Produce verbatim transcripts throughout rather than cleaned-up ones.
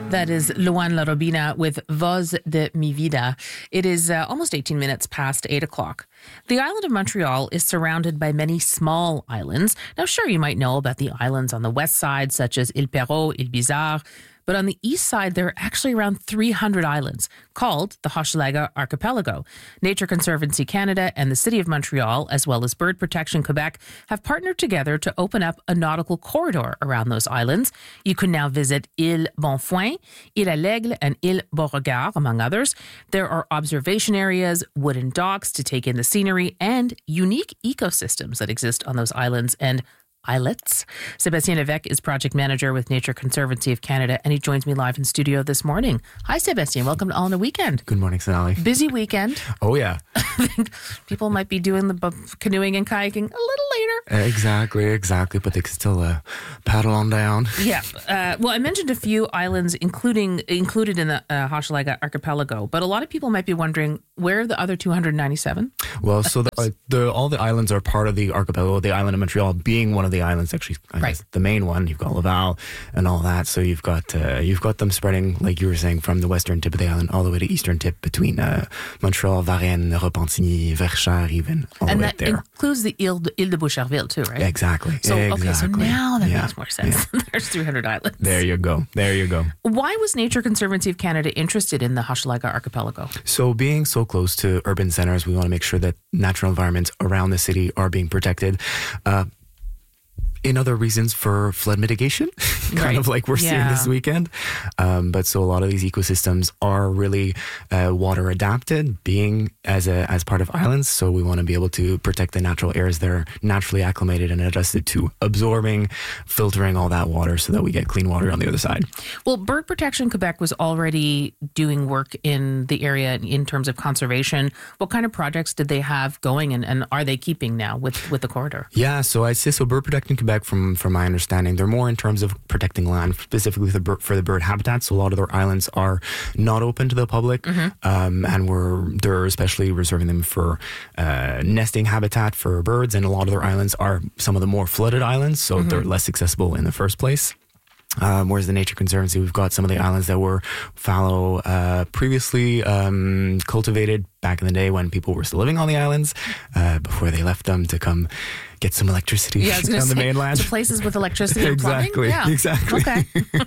That is Luan La Robina with Voz de Mi Vida. It is uh, almost eighteen minutes past eight o'clock. The island of Montreal is surrounded by many small islands. Now, sure, you might know about the islands on the west side, such as Île Perrot, Île Bizarre, but on the east side, there are actually around three hundred islands called the Hochelaga Archipelago. Nature Conservancy Canada and the City of Montreal, as well as Bird Protection Quebec, have partnered together to open up a nautical corridor around those islands. You can now visit Île Bonfoin, Île à l'Aigle, and Île Beauregard, among others. There are observation areas, wooden docks to take in the scenery, and unique ecosystems that exist on those islands and islets. Sébastien Lévesque is project manager with Nature Conservancy of Canada, and he joins me live in studio this morning. Hi, Sébastien. Welcome to All in a Weekend. Good morning, Sonali. Busy weekend. Oh, yeah. People might be doing the bu- canoeing and kayaking a little later. Uh, exactly, exactly. But they can still uh, paddle on down. Yeah. Uh, well, I mentioned a few islands including included in the uh, Hochelaga Archipelago, but a lot of people might be wondering, where are the other two hundred ninety-seven? Well, so the, uh, the, all the islands are part of the archipelago, the island of Montreal being one of the islands, actually, I Right. guess the main one. You've got Laval and all that. So you've got uh, you've got them spreading, like you were saying, from the western tip of the island all the way to eastern tip between uh, Montreal, Varennes, Repentigny, Verchères, even all And the way that up there. includes the Ile de, Ile de Boucherville too, right? Exactly. So, exactly. okay, so now that Yeah. makes more sense. Yeah. There's three hundred islands. There you go. There you go. Why was Nature Conservancy of Canada interested in the Hochelaga Archipelago? So being so close to urban centers, we want to make sure that natural environments around the city are being protected. Uh, in other reasons for flood mitigation, kind Right. of like we're seeing Yeah. this weekend. Um, but so a lot of these ecosystems are really uh, water adapted, being as a as part of islands. So we want to be able to protect the natural areas that are naturally acclimated and adjusted to absorbing, filtering all that water so that we get clean water on the other side. Well, Bird Protection Quebec was already doing work in the area in terms of conservation. What kind of projects did they have going, and, and are they keeping now with, with the corridor? Yeah, so I'd say so. Bird Protecting Quebec, from from my understanding, they're more in terms of protecting land, specifically for the bird, for the bird habitat. So a lot of their islands are not open to the public, Mm-hmm. um, and we're they're especially reserving them for uh, nesting habitat for birds. And a lot of their islands are some of the more flooded islands, so Mm-hmm. they're less accessible in the first place. Um, whereas the Nature Conservancy, we've got some of the islands that were fallow, uh, previously um, cultivated back in the day when people were still living on the islands, uh, before they left them to come get some electricity Yeah, I was on gonna the say, mainland. the places with electricity and plumbing? Exactly, Yeah. exactly. Okay.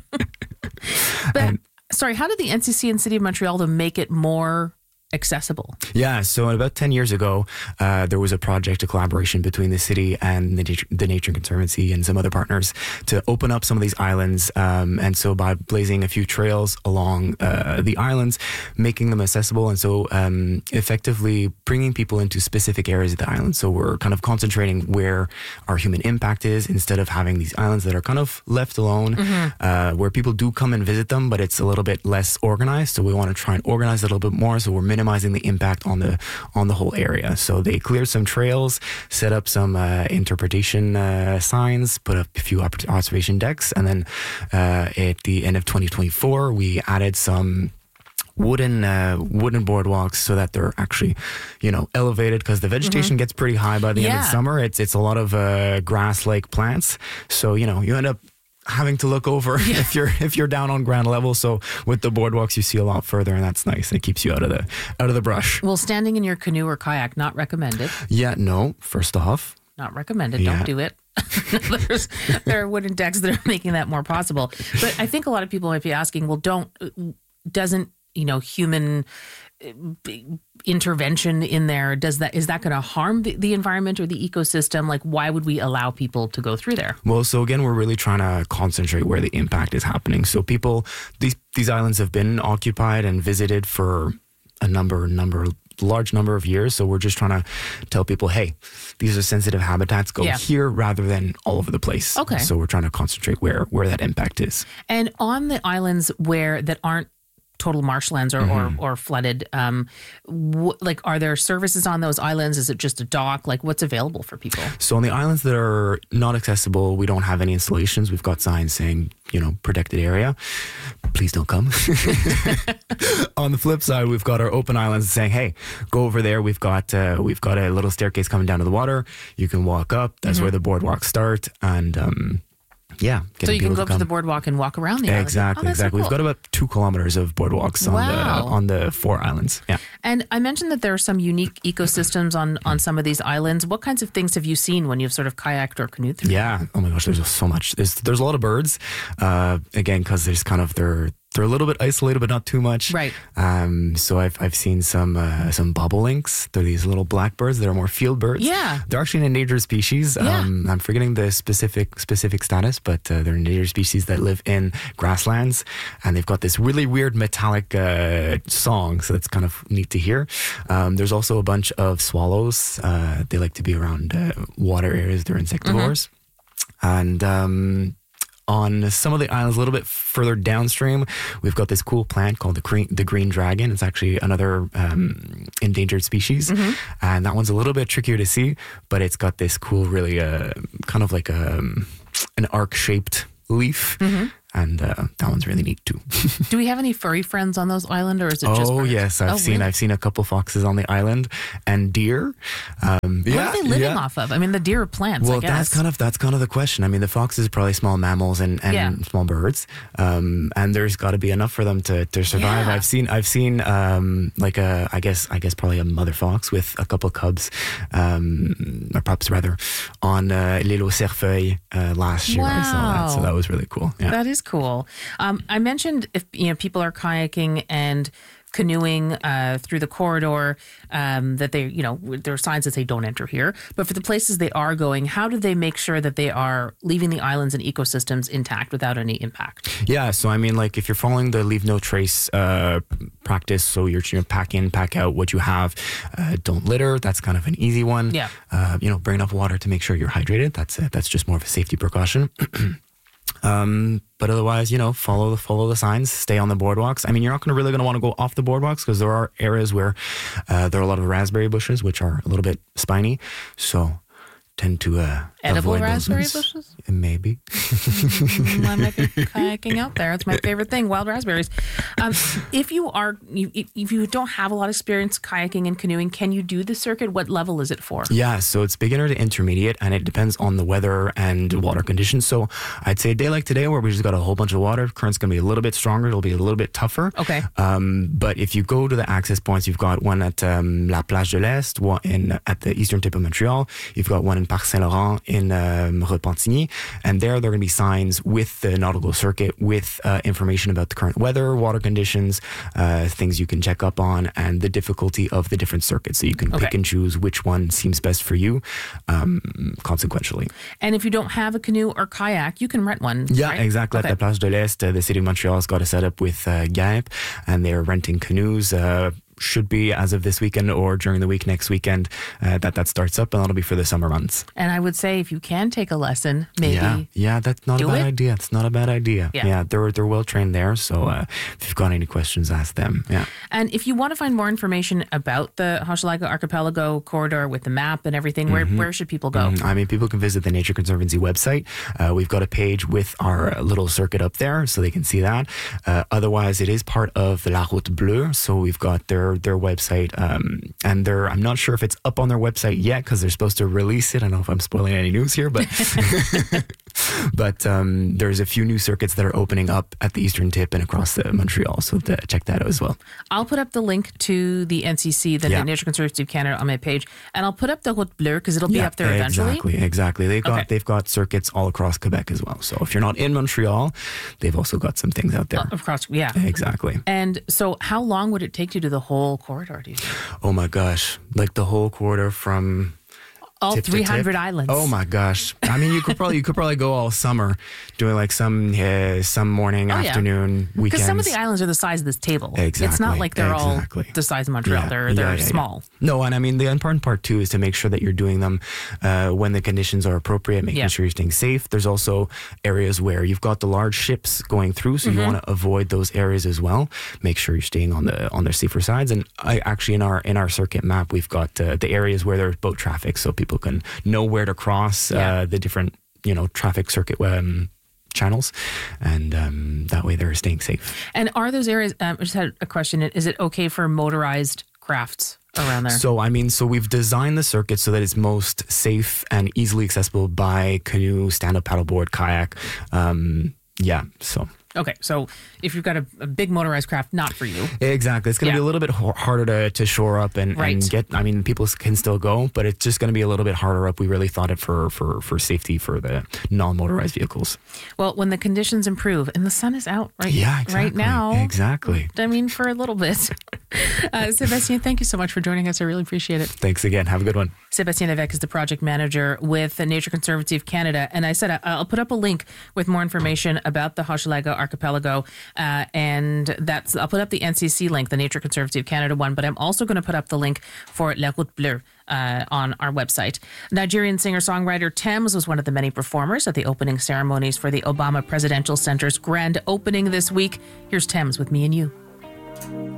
But, sorry, how did the N C C and City of Montreal to make it more accessible? Yeah, so about ten years ago, uh, there was a project, a collaboration between the city and the Nature, the Nature Conservancy and some other partners to open up some of these islands. Um, and so by blazing a few trails along uh, the islands, making them accessible, and so um, effectively bringing people into specific areas of the island. So we're kind of concentrating where our human impact is instead of having these islands that are kind of left alone, Mm-hmm. uh, where people do come and visit them, but it's a little bit less organized. So we want to try and organize it a little bit more. So we're minimizing the impact on the on the whole area. So they cleared some trails, set up some uh, interpretation uh, signs, put up a few observation decks, and then uh, at the end of twenty twenty-four, we added some wooden uh, wooden boardwalks so that they're actually, you know, elevated, because the vegetation gets pretty high by the end of Yeah. the summer. It's it's a lot of uh, grass-like plants. So, you know, you end up having to look over if you're if you're down on ground level. So with the boardwalks, you see a lot further, and that's nice. It keeps you out of the out of the brush. Well, standing in your canoe or kayak, not recommended. Yeah, no. First off, Not recommended. Yeah. Don't do it. There's, there are wooden decks that are making that more possible. But I think a lot of people might be asking, well, don't, doesn't, you know, human uh, intervention in there, does that, is that going to harm the, the environment or the ecosystem? Like, why would we allow people to go through there? well, so again, we're really trying to concentrate where the impact is happening. So people, these these islands have been occupied and visited for a number number large number of years. So we're just trying to tell people, hey, these are sensitive habitats. Go Yeah. here rather than all over the place. Okay. So we're trying to concentrate where where that impact is. And on the islands where that aren't total marshlands or, Mm-hmm. or, or flooded, um, w- like, are there services on those islands? Is it just a dock? Like, what's available for people? So on the islands that are not accessible, we don't have any installations. We've got signs saying, you know, protected area. Please don't come. On the flip side, we've got our open islands saying, hey, go over there. We've got uh, we've got a little staircase coming down to the water. You can walk up. That's Mm-hmm. where the boardwalks start. And um, Yeah. So you can people go up come. to the boardwalk and walk around the island. Exactly, Oh, that's so exactly. cool. We've got about two kilometers of boardwalks on Wow. the on the four islands. Yeah. And I mentioned that there are some unique ecosystems on, on some of these islands. What kinds of things have you seen when you've sort of kayaked or canoed through? Yeah. Oh my gosh, there's so much. There's there's a lot of birds. Uh, again, because there's kind of they're they're a little bit isolated, but not too much. Right. Um. So I've I've seen some uh, some bobolinks. They're these little blackbirds that are more field birds. Yeah. They're actually an endangered species. Yeah. Um. I'm forgetting the specific specific status, but uh, they're endangered species that live in grasslands, and they've got this really weird metallic uh, song. So that's kind of neat to hear. Um. There's also a bunch of swallows. Uh. They like to be around uh, water areas. They're insectivores. Mm-hmm. And um, on some of the islands, a little bit further downstream, we've got this cool plant called the green, the green dragon. It's actually another um, endangered species. Mm-hmm. And that one's a little bit trickier to see, but it's got this cool, really uh, kind of like a, um, an arc-shaped leaf. Mm-hmm. And uh, that one's really neat too. Do we have any furry friends on those islands, or is it just Oh birds? yes, I've Oh, seen really? I've seen a couple foxes on the island and deer. Um, What yeah, are they living yeah. off of? I mean, the deer are plants, Well, I guess. that's kind of that's kind of the question. I mean, the foxes are probably small mammals and, and Yeah. small birds, um, and there's got to be enough for them to, to survive. Yeah. I've seen I've seen um, like a I guess I guess probably a mother fox with a couple cubs, um, or pups rather, on uh, l'île aux Cerfeuilles uh, last year. I saw that, so Wow. that was really cool. Yeah. That is cool. Um, I mentioned if you know people are kayaking and canoeing uh, through the corridor, um, that they, you know, there are signs that say don't enter here. But for the places they are going, how do they make sure that they are leaving the islands and ecosystems intact without any impact? Yeah, so I mean, like if you're following the leave no trace uh, practice, so you're you know, pack in, pack out what you have, uh, don't litter. That's kind of an easy one. Yeah. Uh, you know, bring enough water to make sure you're hydrated. That's it. That's just more of a safety precaution. Um, but otherwise, you know, follow the follow the signs, stay on the boardwalks. I mean, you're not going to really going to want to go off the boardwalks because there are areas where uh, there are a lot of ransberry bushes, which are a little bit spiny. So tend to uh, Edible avoid raspberry those ones. bushes? Maybe. Mm, I might be kayaking out there. It's my favorite thing, wild raspberries. Um, if you are, you, if you don't have a lot of experience kayaking and canoeing, can you do the circuit? What level is it for? Yeah, so it's beginner to intermediate, and it depends on the weather and water conditions. So I'd say a day like today, where we just got a whole bunch of water, current's going to be a little bit stronger. It'll be a little bit tougher. Okay. Um, but if you go to the access points, you've got one at um, La Plage de l'Est, one in at the eastern tip of Montreal. You've got one in Parc Saint-Laurent in um, Repentigny, and there there are going to be signs with the nautical circuit with uh, information about the current weather, water conditions, uh, things you can check up on, and the difficulty of the different circuits. So you can Okay. pick and choose which one seems best for you, um, consequentially. And if you don't have a canoe or kayak, you can rent one. Yeah, right? exactly. Okay. At the Place de l'Est, uh, the city of Montreal's got a setup with uh, Gap, and they're renting canoes. Uh, should be as of this weekend or during the week next weekend uh, that that starts up, and that'll be for the summer months. And I would say if you can take a lesson, maybe. Yeah, yeah, that's not do a bad it? idea. It's not a bad idea. Yeah. Yeah, they're they're well trained there. So uh, if you've got any questions, ask them. Yeah. And if you want to find more information about the Hochelaga Archipelago corridor with the map and everything, where, where should people go? Mm, I mean, people can visit the Nature Conservancy website. Uh, we've got a page with our uh, little circuit up there, so they can see that. Uh, otherwise, it is part of the La Route Bleue, so we've got their their website, um, and they're I'm not sure if it's up on their website yet because they're supposed to release it. I don't know if I'm spoiling any news here, but but um, there's a few new circuits that are opening up at the eastern tip and across the Montreal, so to check that out as well. I'll put up the link to the N C C, the Yeah. Nature Conservancy of Canada, on my page, and I'll put up the Route Bleue because it'll be Yeah, up there eventually. Exactly, exactly. They've got Okay. they've got circuits all across Quebec as well. So if you're not in Montreal, they've also got some things out there. Of course, yeah. Exactly. And so, how long would it take you to do the whole corridor? Do you think? Oh my gosh, like the whole quarter from All tip to three hundred tip. islands. Oh my gosh! I mean, you could probably you could probably go all summer doing like some uh, some morning, Oh, yeah. afternoon, weekends. Because some of the islands are the size of this table. It's not Exactly, like they're exactly. all the size of Montreal. Yeah, they're yeah, they're yeah, yeah. small. No, and I mean the important part too is to make sure that you're doing them uh, when the conditions are appropriate, making Yeah. sure you're staying safe. There's also areas where you've got the large ships going through, so Mm-hmm. you want to avoid those areas as well. Make sure you're staying on the on their safer sides. And I actually in our in our circuit map we've got uh, the areas where there's boat traffic, so people can know where to cross Yeah. uh, the different you know traffic circuit um, channels, and um, that way they're staying safe. And are those areas? Um, I just had a question. Is it okay for motorized crafts around there? So, I mean, so we've designed the circuit so that it's most safe and easily accessible by canoe, stand-up paddleboard, kayak. Um, yeah, so... Okay, so if you've got a, a big motorized craft, not for you. Exactly. It's going to Yeah. be a little bit ho- harder to, to shore up and, Right. and get, I mean, people can still go, but it's just going to be a little bit harder up. We really thought it for, for, for safety for the non-motorized vehicles. Well, when the conditions improve and the sun is out right, Yeah, exactly. right now. Exactly. I mean, for a little bit. uh, Sébastien, thank you so much for joining us. I really appreciate it. Thanks again. Have a good one. Sébastien Lévesque is the project manager with the Nature Conservancy of Canada. And I said I- I'll put up a link with more information about the Hochelaga Archipelago. Uh, and that's I'll put up the N C C link, the Nature Conservancy of Canada one. But I'm also going to put up the link for La Route Bleue uh, on our website. Nigerian singer-songwriter Tems was one of the many performers at the opening ceremonies for the Obama Presidential Center's grand opening this week. Here's Tems with Me and You.